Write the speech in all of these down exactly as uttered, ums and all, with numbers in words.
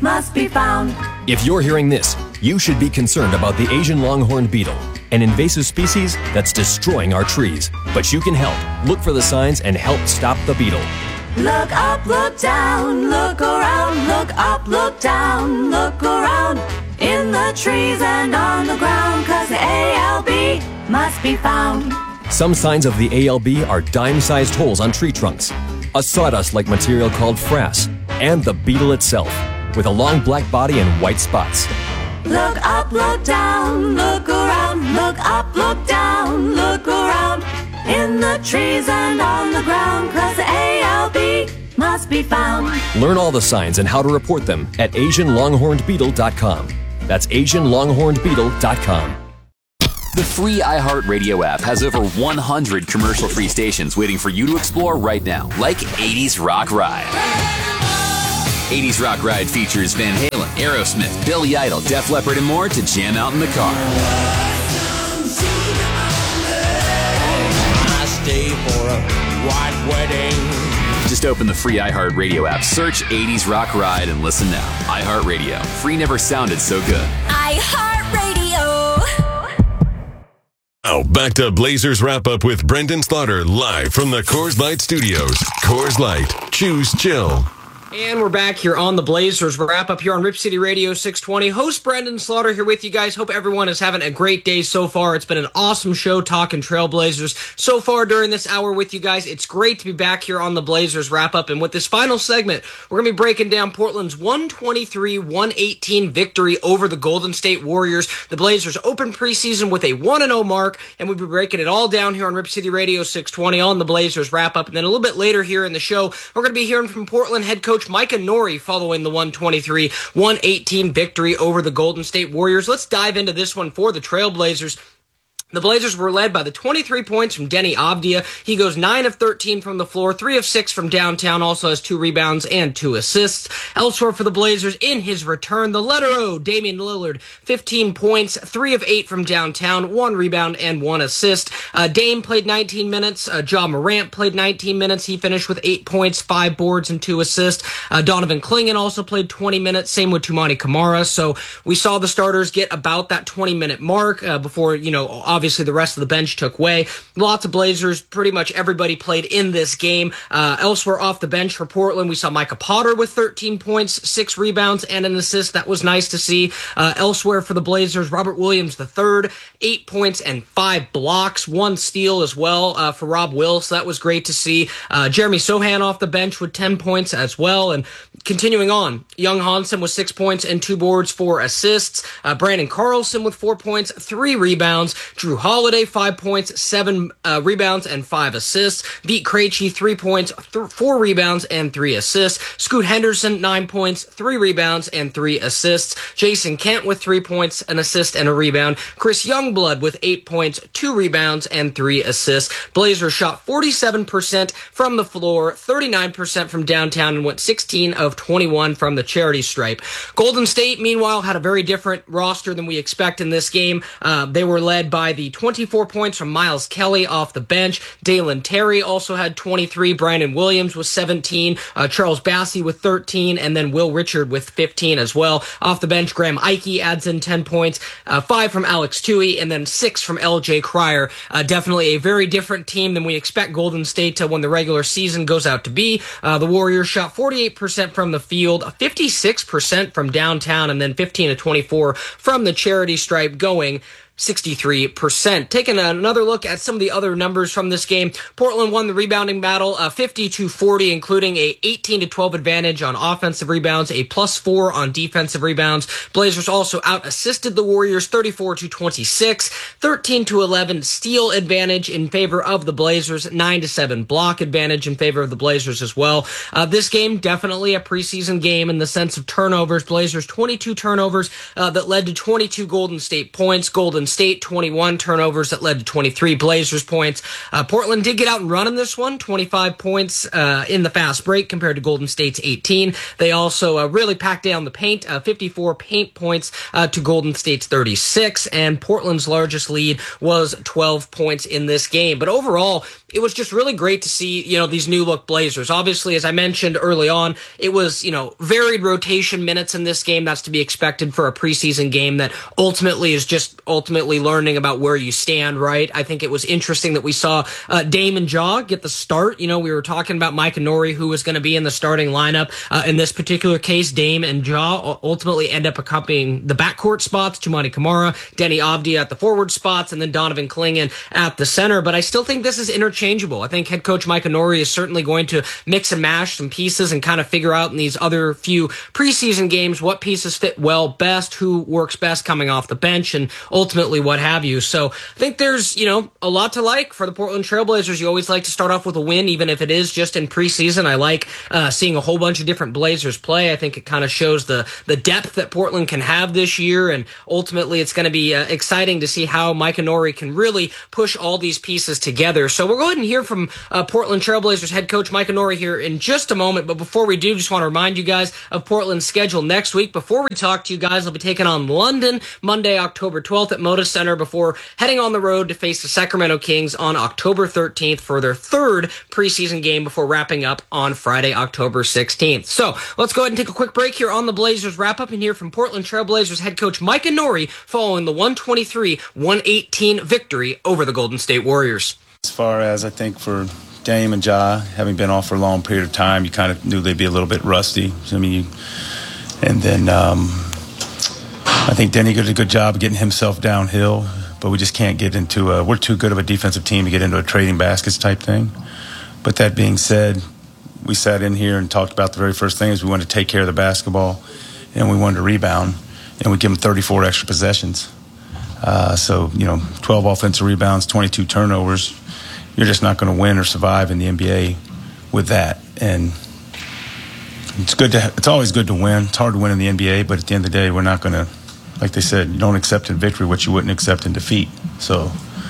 must be found. If you're hearing this, you should be concerned about the Asian longhorn beetle, an invasive species that's destroying our trees. But you can help. Look for the signs and help stop the beetle. Look up, look down, look around, look up, look down, look around, in the trees and on the ground, 'cause the A L B must be found. Some signs of the A L B are dime-sized holes on tree trunks, a sawdust-like material called frass, and the beetle itself, with a long black body and white spots. Look up, look down, look around, look up, look down, look around, in the trees and on the ground, 'cause the A L B must be found. Learn all the signs and how to report them at asian longhorned beetle dot com. That's asian longhorned beetle dot com. The free iHeartRadio app has over one hundred commercial-free stations waiting for you to explore right now, like eighties Rock Ride. eighties Rock Ride features Van Halen, Aerosmith, Billy Idol, Def Leppard, and more to jam out in the car. I stay for a white wedding. Just open the free iHeartRadio app, search eighties Rock Ride, and listen now. iHeartRadio. Free never sounded so good. iHeartRadio. Now, back to Blazers Wrap-Up with Brendan Slaughter, live from the Coors Light Studios. Coors Light. Choose chill. And we're back here on the Blazers Wrap Up here on Rip City Radio six twenty. Host Brendan Slaughter here with you guys. Hope everyone is having a great day so far. It's been an awesome show talking Trailblazers so far during this hour with you guys. It's great to be back here on the Blazers Wrap Up. And with this final segment, we're going to be breaking down Portland's one twenty-three one eighteen victory over the Golden State Warriors. The Blazers open preseason with a one and oh mark, and we'll be breaking it all down here on Rip City Radio six twenty on the Blazers Wrap Up. And then a little bit later here in the show, we're going to be hearing from Portland head coach Micah Nori following the one twenty-three one eighteen victory over the Golden State Warriors. Let's dive into this one for the Trailblazers. The Blazers were led by the twenty-three points from Denny Avdia. He goes nine of thirteen from the floor, three of six from downtown, also has two rebounds and two assists. Elsewhere for the Blazers in his return, the letter O, Damian Lillard, fifteen points, three of eight from downtown, one rebound and one assist. Uh, Dame played nineteen minutes. Uh, Ja Morant played nineteen minutes. He finished with eight points, five boards, and two assists. Uh, Donovan Clingan also played twenty minutes, same with Tumani Kamara. So we saw the starters get about that twenty-minute mark uh, before, you know, obviously the rest of the bench took way. Lots of Blazers, pretty much everybody played in this game. Uh, elsewhere off the bench for Portland, we saw Micah Potter with thirteen points, six rebounds, and an assist. That was nice to see. Uh, elsewhere for the Blazers, Robert Williams the third, eight points and five blocks, one steal as well uh, for Rob Will, so that was great to see. Uh, Jeremy Sohan off the bench with ten points as well. And continuing on, Young Hansen with six points and two boards, four assists. Uh, Brandon Carlson with four points, three rebounds. Drew Holiday, five points, seven uh, rebounds, and five assists. Beat Krejci, three points, th- four rebounds, and three assists. Scoot Henderson, nine points, three rebounds, and three assists. Jason Kent with three points, an assist, and a rebound. Chris Youngblood with eight points, two rebounds, and three assists. Blazers shot forty-seven percent from the floor, thirty-nine percent from downtown, and went sixteen of twenty-one from the charity stripe. Golden State, meanwhile, had a very different roster than we expect in this game. Uh, they were led by the twenty-four points from Miles Kelly off the bench. Dalen Terry also had twenty-three. Brandon Williams with seventeen. Uh, Charles Bassey with thirteen. And then Will Richard with fifteen as well. Off the bench, Graham Ike adds in ten points. Uh, five from Alex Tui. And then six from L J Cryer. Uh, definitely a very different team than we expect Golden State to when the regular season goes out to be. Uh, the Warriors shot forty-eight percent from the field, fifty-six percent from downtown, and then fifteen of twenty-four from the charity stripe, going sixty-three percent. Taking another look at some of the other numbers from this game, Portland won the rebounding battle, uh, fifty-two forty, including a eighteen to twelve advantage on offensive rebounds, a plus four on defensive rebounds. Blazers also out-assisted the Warriors thirty-four to twenty-six, thirteen to eleven steal advantage in favor of the Blazers, nine to seven block advantage in favor of the Blazers as well. Uh, this game, definitely a preseason game in the sense of turnovers. Blazers, twenty-two turnovers uh, that led to twenty-two Golden State points. Golden Golden State, twenty-one turnovers that led to twenty-three Blazers points. Uh, Portland did get out and run in this one, twenty-five points uh, in the fast break compared to Golden State's eighteen. They also uh, really packed down the paint, uh, fifty-four paint points uh, to Golden State's thirty-six, and Portland's largest lead was twelve points in this game. But overall, it was just really great to see, you know, these new look Blazers. Obviously, as I mentioned early on, it was, you know, varied rotation minutes in this game. That's to be expected for a preseason game that ultimately is just ultimately learning about where you stand, right? I think it was interesting that we saw uh, Dame and Ja get the start. You know, we were talking about Mike Nori, who was going to be in the starting lineup. Uh, in this particular case, Dame and Ja ultimately end up accompanying the backcourt spots, Toumani Camara, Denny Avdia at the forward spots, and then Donovan Clingan at the center. But I still think this is interchangeable. I think head coach Mike Nori is certainly going to mix and mash some pieces and kind of figure out in these other few preseason games what pieces fit well best, who works best coming off the bench, and ultimately what have you. So I think there's, you know, a lot to like for the Portland Trailblazers. You always like to start off with a win, even if it is just in preseason. I like uh, seeing a whole bunch of different Blazers play. I think it kind of shows the the depth that Portland can have this year, and ultimately it's going to be uh, exciting to see how Mike Nori can really push all these pieces together. So we'll go ahead and hear from uh, Portland Trailblazers head coach Mike Nori here in just a moment. But before we do, just want to remind you guys of Portland's schedule next week. Before we talk to you guys, they'll be taking on London Monday, October twelfth at Moda Center before heading on the road to face the Sacramento Kings on October thirteenth for their third preseason game before wrapping up on Friday, October sixteenth. So let's go ahead and take a quick break here on the Blazers wrap up and hear from Portland Trailblazers head coach Mike Nori following the one twenty-three one eighteen victory over the Golden State Warriors. As far as I think for Dame and Ja, having been off for a long period of time, you kind of knew they'd be a little bit rusty. I mean, you, and then um, I think Denny did a good job of getting himself downhill, but we just can't get into a, we're too good of a defensive team to get into a trading baskets type thing. But that being said, we sat in here and talked about the very first thing is we wanted to take care of the basketball and we wanted to rebound, and we give them thirty-four extra possessions. Uh, so, you know, twelve offensive rebounds, twenty-two turnovers. You're just not going to win or survive in the N B A with that. And it's good to, it's always good to win. It's hard to win in the N B A, but at the end of the day, we're not going to, like they said, you don't accept in victory what you wouldn't accept in defeat. So,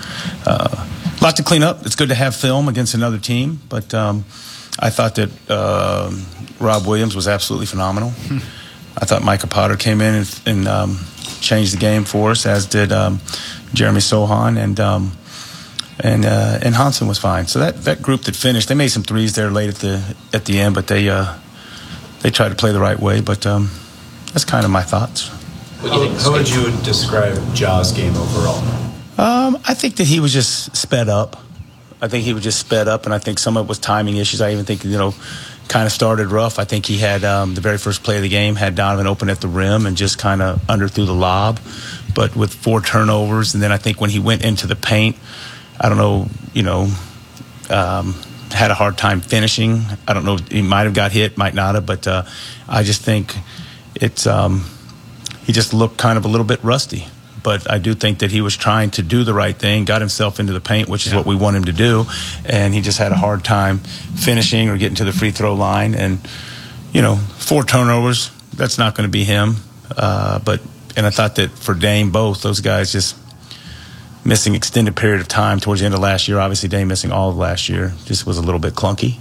uh, a lot to clean up. It's good to have film against another team, but um, I thought that uh, Rob Williams was absolutely phenomenal. Hmm. I thought Micah Potter came in and, and um, changed the game for us, as did um, Jeremy Sohan, and um, and uh, and Hansen was fine. So that, that group that finished, they made some threes there late at the at the end, but they uh, they tried to play the right way. But um, that's kind of my thoughts. What do you think? How would you describe Ja's game overall? Um, I think that he was just sped up. I think he was just sped up, and I think some of it was timing issues. I even think, you know, kind of started rough. I think he had um, the very first play of the game had Donovan open at the rim and just kind of underthrew the lob, but with four turnovers. And then I think when he went into the paint, I don't know, you know, um, had a hard time finishing. I don't know, he might have got hit, might not have, but uh, I just think it's um, he just looked kind of a little bit rusty. But I do think that he was trying to do the right thing, got himself into the paint, which is yeah. what we want him to do, and he just had a hard time finishing or getting to the free throw line. And, you know, four turnovers, that's not going to be him. Uh, but and I thought that for Dame, both those guys just missing extended period of time towards the end of last year. Obviously, Dame missing all of last year just was a little bit clunky.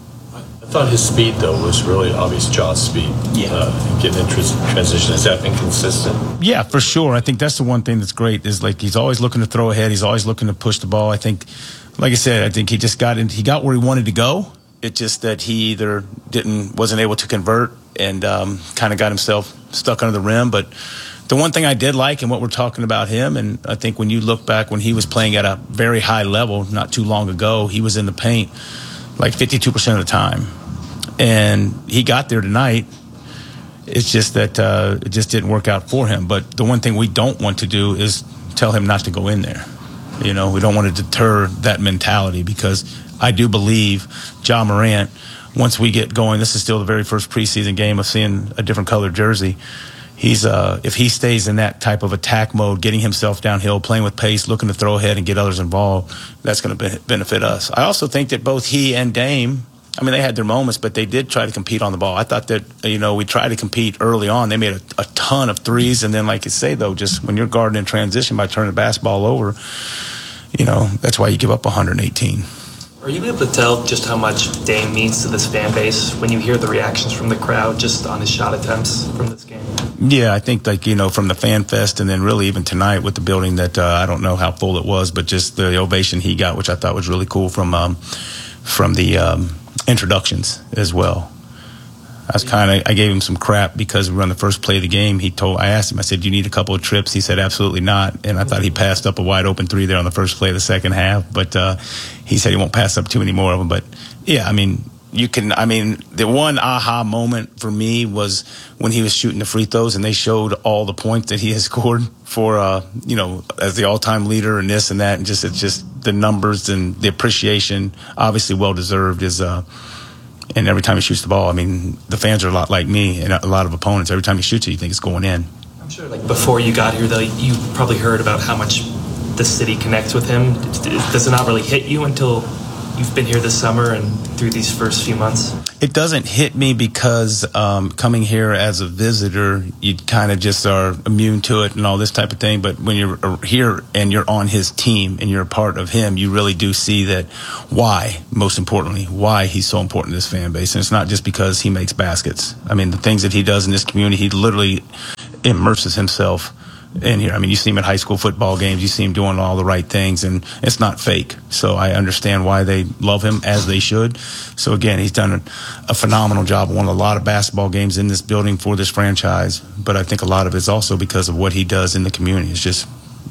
I thought his speed, though, was really obvious. Ja's speed. Yeah. Uh, getting in transition. Has that been consistent? Yeah, for sure. I think that's the one thing that's great is, like, he's always looking to throw ahead. He's always looking to push the ball. I think, like I said, I think he just got in, he got where he wanted to go. It's just that he either didn't, wasn't able to convert and um, kind of got himself stuck under the rim. But the one thing I did like and what we're talking about him, and I think when you look back when he was playing at a very high level not too long ago, he was in the paint like fifty-two percent of the time. And he got there tonight. It's just that uh, it just didn't work out for him. But the one thing we don't want to do is tell him not to go in there. You know, we don't want to deter that mentality, because I do believe Ja Morant, once we get going, this is still the very first preseason game of seeing a different colored jersey. He's uh, if he stays in that type of attack mode, getting himself downhill, playing with pace, looking to throw ahead and get others involved, that's going to be- benefit us. I also think that both he and Dame I mean, they had their moments, but they did try to compete on the ball. I thought that, you know, we tried to compete early on. They made a, a ton of threes, and then, like you say, though, just when you're guarding in transition by turning the basketball over, you know, that's why you give up one hundred eighteen. Are you able to tell just how much Dame means to this fan base when you hear the reactions from the crowd just on his shot attempts from this game? Yeah, I think, like, you know, from the Fan Fest and then really even tonight with the building that uh, I don't know how full it was, but just the ovation he got, which I thought was really cool from um, from the um, introductions as well. I was kind of, I gave him some crap because we were on the first play of the game. He told, I asked him, I said, do you need a couple of trips? He said, absolutely not. And I thought he passed up a wide open three there on the first play of the second half. But uh, he said he won't pass up too many more of them. But yeah, I mean, you can, I mean, the one aha moment for me was when he was shooting the free throws and they showed all the points that he has scored for, uh, you know, as the all-time leader and this and that. And just, it's just the numbers and the appreciation, obviously well-deserved, is, uh, and every time he shoots the ball, I mean, the fans are a lot like me and a lot of opponents. Every time he shoots it, you think it's going in. I'm sure, like, before you got here, though, you probably heard about how much the city connects with him. Does it not really hit you until you've been here this summer and through these first few months? It doesn't hit me because um, coming here as a visitor, you kind of just are immune to it and all this type of thing. But when you're here and you're on his team and you're a part of him, you really do see that why, most importantly, why he's so important to this fan base. And it's not just because he makes baskets. I mean, the things that he does in this community, he literally immerses himself in here. I mean, you see him at high school football games. You see him doing all the right things, and it's not fake. So I understand why they love him, as they should. So, again, he's done a, a phenomenal job. Won a lot of basketball games in this building for this franchise. But I think a lot of it's also because of what he does in the community. It's just,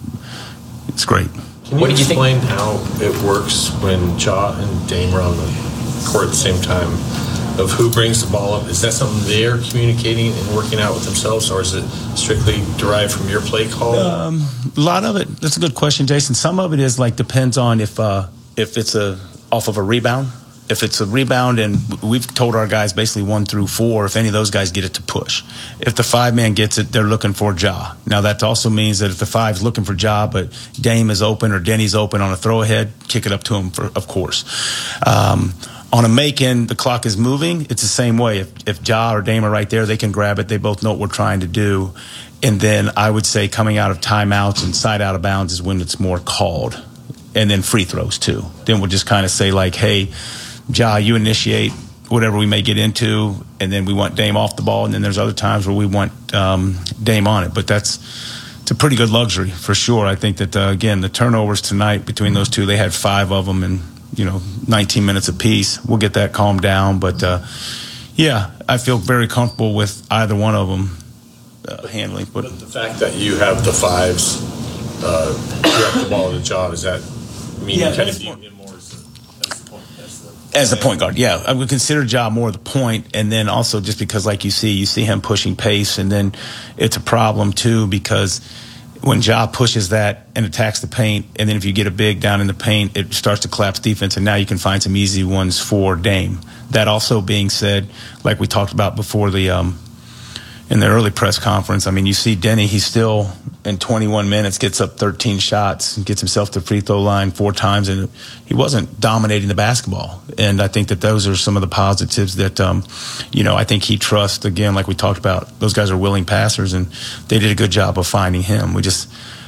it's great. Can you what explain you how it works when Ja and Dame are on the court at the same time, of who brings the ball up? Is that something they're communicating and working out with themselves, or is it strictly derived from your play call? Um, a lot of it. That's a good question, Jason. Some of it is like depends on if uh, if it's a off of a rebound. If it's a rebound, and we've told our guys basically one through four, if any of those guys get it, to push. If the five man gets it, they're looking for Ja. Now that also means that if the five's looking for Ja, but Dame is open or Denny's open on a throw ahead, kick it up to him, for, of course. Um, On a make-in, the clock is moving. It's the same way. If, if Ja or Dame are right there, they can grab it. They both know what we're trying to do. And then I would say coming out of timeouts and side out of bounds is when it's more called. And then free throws, too. Then we'll just kind of say, like, hey, Ja, you initiate whatever we may get into, and then we want Dame off the ball. And then there's other times where we want um, Dame on it. But that's it's a pretty good luxury, for sure. I think that, uh, again, the turnovers tonight between those two, they had five of them, and you know, nineteen minutes apiece. We'll get that calmed down. But, uh, yeah, I feel very comfortable with either one of them uh, handling. But, but the fact that you have the fives uh, direct the ball to Ja, does that mean yeah, you kind of view him more as the, as the point as the, as the point guard? Yeah, I would consider Ja more the point. And then also just because, like you see, you see him pushing pace. And then it's a problem, too, because when Ja pushes that and attacks the paint, and then if you get a big down in the paint, it starts to collapse defense, and now you can find some easy ones for Dame. That also being said, like we talked about before the um, in the early press conference, I mean, you see Denny, he's still in twenty-one minutes, gets up thirteen shots, and gets himself to the free throw line four times, and he wasn't dominating the basketball. And I think that those are some of the positives that, um, you know, I think he trusts. Again, like we talked about, those guys are willing passers, and they did a good job of finding him. We just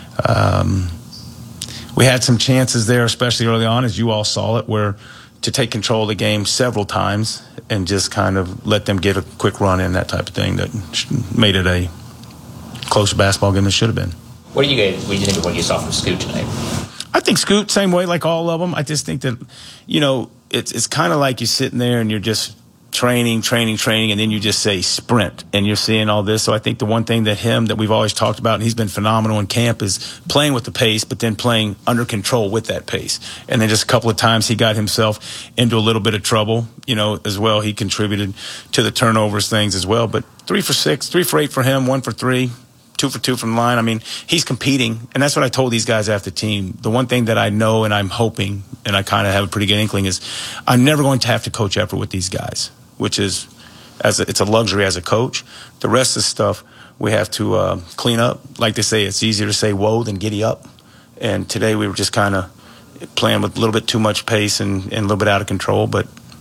um, we had some chances there, especially early on, as you all saw it, where to take control of the game several times and just kind of let them get a quick run in, that type of thing, that made it a closer basketball game than it should have been. What do you guys, what do you think of what you saw from Scoot tonight? I think Scoot, same way, like all of them. I just think that, you know, it's it's kind of like you're sitting there and you're just training, training, training, and then you just say sprint, and you're seeing all this. So I think the one thing that him, that we've always talked about, and he's been phenomenal in camp, is playing with the pace, but then playing under control with that pace. And then just a couple of times he got himself into a little bit of trouble, you know, as well. He contributed to the turnovers things as well. But three for six, three for eight for him, one for three. Two for two from the line. I mean, he's competing, and that's what I told these guys after the team. The one thing that I know and I'm hoping, and I kind of have a pretty good inkling, is I'm never going to have to coach effort with these guys, which is, as a, it's a luxury as a coach. The rest of the stuff we have to uh, clean up. Like they say, it's easier to say whoa than giddy up. And today we were just kind of playing with a little bit too much pace and, and a little bit out of control. But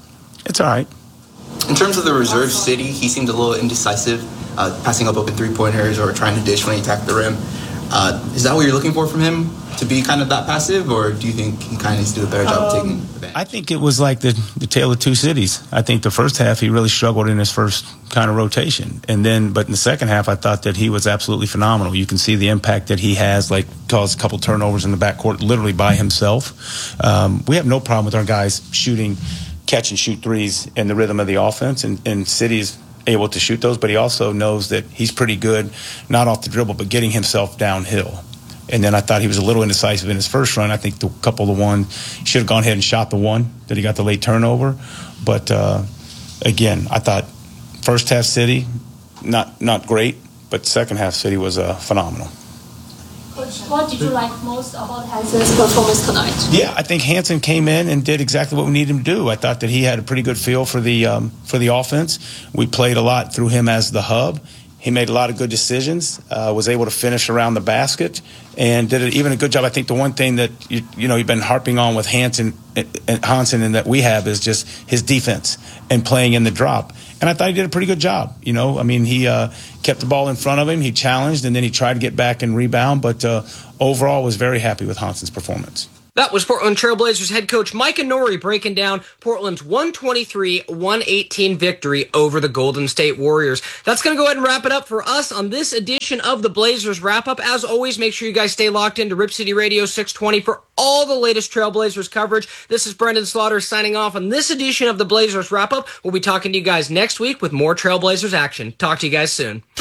It's all right. In terms of the reserve city, he seemed a little indecisive, uh, passing up open three-pointers or trying to dish when he attacked the rim. Uh, is that what you're looking for from him, to be kind of that passive, or do you think he kind of needs to do a better job um, of taking advantage? I think it was like the, the tale of two cities. I think the first half he really struggled in his first kind of rotation. And then, but in the second half, I thought that he was absolutely phenomenal. You can see the impact that he has, like caused a couple turnovers in the backcourt literally by himself. Um, we have no problem with our guys shooting catch and shoot threes in the rhythm of the offense, and, and City's able to shoot those, but he also knows that he's pretty good, not off the dribble, but getting himself downhill. And then I thought he was a little indecisive in his first run. I think the couple of the one, he should have gone ahead and shot the one that he got the late turnover. But uh, again, I thought first half City, not not great, but second half City was uh, phenomenal. Coach, what did you like most about Hanson's performance tonight? Yeah, I think Hanson came in and did exactly what we needed him to do. I thought that he had a pretty good feel for the um, for the offense. We played a lot through him as the hub. He made a lot of good decisions, uh, was able to finish around the basket, and did even a good job. I think the one thing that you, you know you've been harping on with Hanson and Hanson and that we have is just his defense and playing in the drop. And I thought he did a pretty good job. You know, I mean, he uh, kept the ball in front of him, he challenged, and then he tried to get back and rebound. But uh, overall, was very happy with Hanson's performance. That was Portland Trailblazers head coach Micah Norrie breaking down Portland's one twenty-three one eighteen victory over the Golden State Warriors. That's going to go ahead and wrap it up for us on this edition of the Blazers Wrap-Up. As always, make sure you guys stay locked into Rip City Radio six twenty for all the latest Trailblazers coverage. This is Brendan Slaughter signing off on this edition of the Blazers Wrap-Up. We'll be talking to you guys next week with more Trailblazers action. Talk to you guys soon.